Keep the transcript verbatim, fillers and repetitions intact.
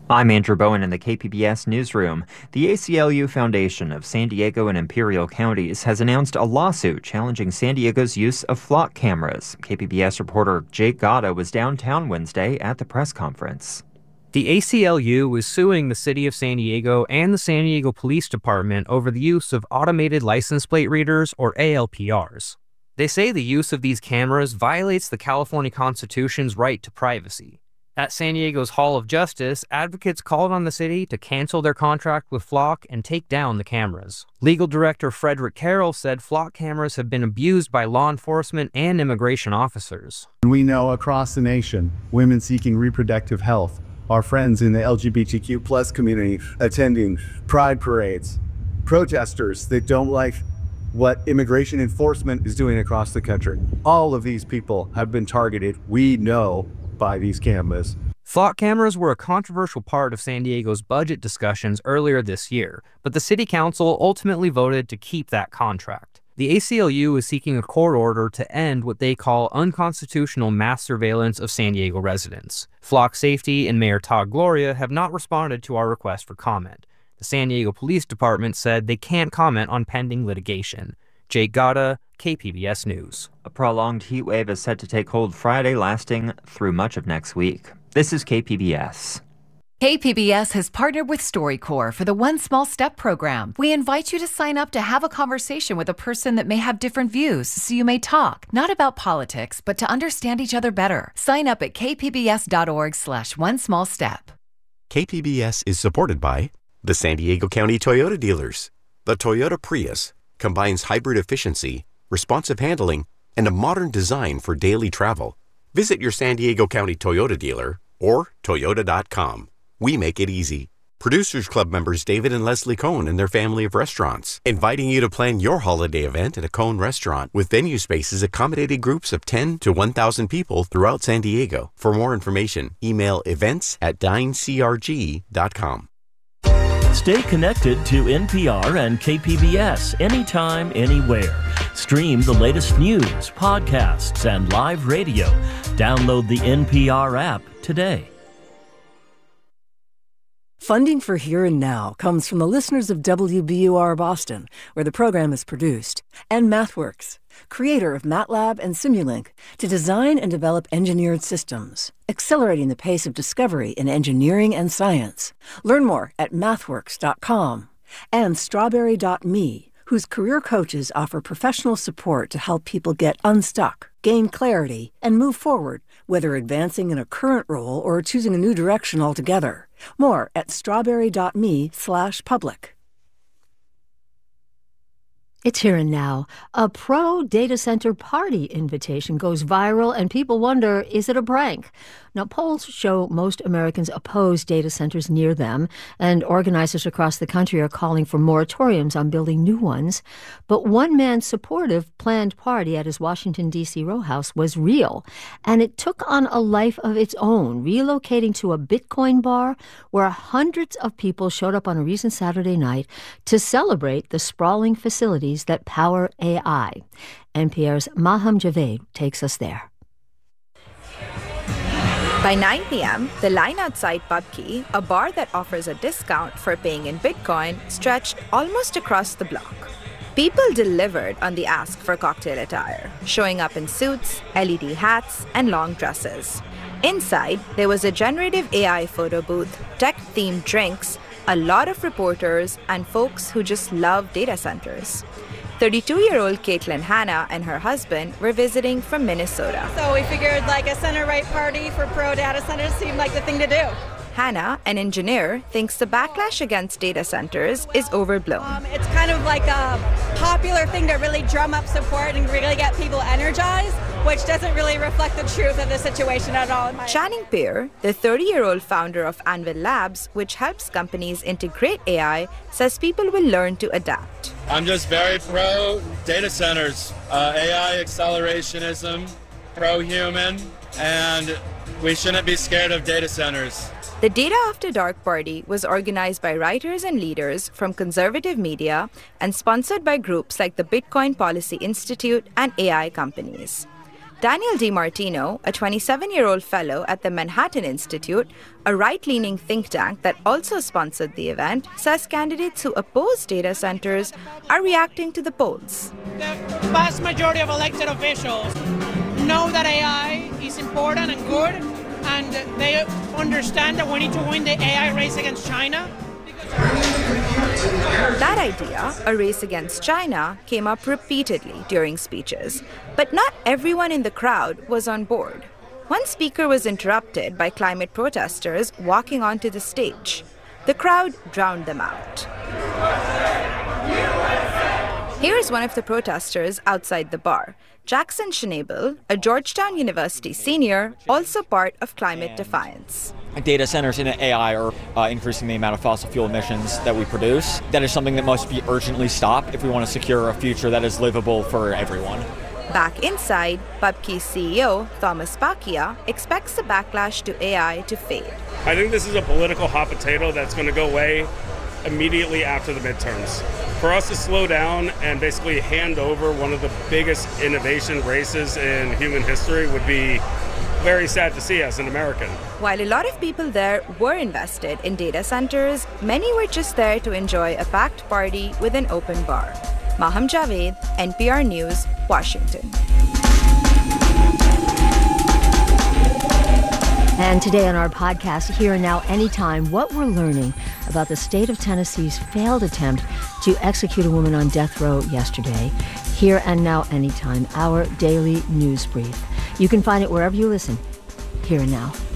I'm Andrew Bowen in the K P B S newsroom. The A C L U Foundation of San Diego and Imperial Counties has announced a lawsuit challenging San Diego's use of flock cameras. K P B S reporter Jake Gatta was downtown Wednesday at the press conference. The A C L U is suing the city of San Diego and the San Diego Police Department over the use of automated license plate readers, or A L P Rs. They say the use of these cameras violates the California Constitution's right to privacy. At San Diego's Hall of Justice, advocates called on the city to cancel their contract with Flock and take down the cameras. Legal Director Frederick Carroll said Flock cameras have been abused by law enforcement and immigration officers. We know across the nation, women seeking reproductive health, our friends in the L G B T Q plus community attending pride parades, protesters that don't like what immigration enforcement is doing across the country. All of these people have been targeted, we know, by these cameras. Flock cameras were a controversial part of San Diego's budget discussions earlier this year, but the city council ultimately voted to keep that contract. The A C L U is seeking a court order to end what they call unconstitutional mass surveillance of San Diego residents. Flock Safety and Mayor Todd Gloria have not responded to our request for comment. The San Diego Police Department said they can't comment on pending litigation. Jake Gatta, K P B S News. A prolonged heat wave is set to take hold Friday, lasting through much of next week. This is K P B S. K P B S has partnered with StoryCorps for the One Small Step program. We invite you to sign up to have a conversation with a person that may have different views, so you may talk, not about politics, but to understand each other better. Sign up at kpbs.org slash one small step. K P B S is supported by the San Diego County Toyota dealers. The Toyota Prius combines hybrid efficiency, responsive handling, and a modern design for daily travel. Visit your San Diego County Toyota dealer or toyota dot com. We make it easy. Producers Club members David and Leslie Cohn and their family of restaurants, inviting you to plan your holiday event at a Cohn restaurant with venue spaces accommodating groups of ten to one thousand people throughout San Diego. For more information, email events at dine c r g dot com. Stay connected to N P R and K P B S anytime, anywhere. Stream the latest news, podcasts, and live radio. Download the N P R app today. Funding for Here and Now comes from the listeners of W B U R Boston, where the program is produced, and MathWorks, creator of MATLAB and Simulink, to design and develop engineered systems, accelerating the pace of discovery in engineering and science. Learn more at mathworks dot com. And strawberry dot me, whose career coaches offer professional support to help people get unstuck, gain clarity, and move forward, whether advancing in a current role or choosing a new direction altogether. More at strawberry dot me slash public. It's Here and Now. A pro data center party invitation goes viral, and people wonder, is it a prank? Now, polls show most Americans oppose data centers near them, and organizers across the country are calling for moratoriums on building new ones. But one man's supportive planned party at his Washington, D C row house was real, and it took on a life of its own, relocating to a Bitcoin bar where hundreds of people showed up on a recent Saturday night to celebrate the sprawling facilities that power A I. N P R's Maham Javed takes us there. By nine p.m., the line outside Pubkey, a bar that offers a discount for paying in Bitcoin, stretched almost across the block. People delivered on the ask for cocktail attire, showing up in suits, L E D hats, and long dresses. Inside, there was a generative A I photo booth, tech-themed drinks, a lot of reporters, and folks who just love data centers. thirty-two-year-old Caitlin Hanna and her husband were visiting from Minnesota. So we figured like a center-right party for pro data centers seemed like the thing to do. Hanna, an engineer, thinks the backlash against data centers is overblown. Um, it's kind of like a popular thing to really drum up support and really get people energized, which doesn't really reflect the truth of the situation at all. Channing Peer, the thirty-year-old founder of Anvil Labs, which helps companies integrate A I, says people will learn to adapt. I'm just very pro data centers, uh, A I accelerationism, pro-human, and we shouldn't be scared of data centers. The Data After Dark party was organized by writers and leaders from conservative media and sponsored by groups like the Bitcoin Policy Institute and A I companies. Daniel DiMartino, a twenty-seven-year-old fellow at the Manhattan Institute, a right-leaning think tank that also sponsored the event, says candidates who oppose data centers are reacting to the polls. The vast majority of elected officials know that A I is important and good, and they understand that we need to win the A I race against China. That idea, a race against China, came up repeatedly during speeches, but not everyone in the crowd was on board. One speaker was interrupted by climate protesters walking onto the stage. The crowd drowned them out. Here's one of the protesters outside the bar, Jackson Schnabel, a Georgetown University senior, also part of Climate Defiance. Data centers and A I are uh, increasing the amount of fossil fuel emissions that we produce. That is something that must be urgently stopped if we want to secure a future that is livable for everyone. Back inside, Pubkey's C E O, Thomas Pakia, expects the backlash to A I to fade. I think this is a political hot potato that's going to go away immediately after the midterms. For us to slow down and basically hand over one of the biggest innovation races in human history would be very sad to see as an American. While a lot of people there were invested in data centers, many were just there to enjoy a packed party with an open bar. Maham Javed, N P R News, Washington. And today on our podcast, Here and Now Anytime, what we're learning about the state of Tennessee's failed attempt to execute a woman on death row yesterday. Here and Now Anytime, our daily news brief. You can find it wherever you listen. Here and Now.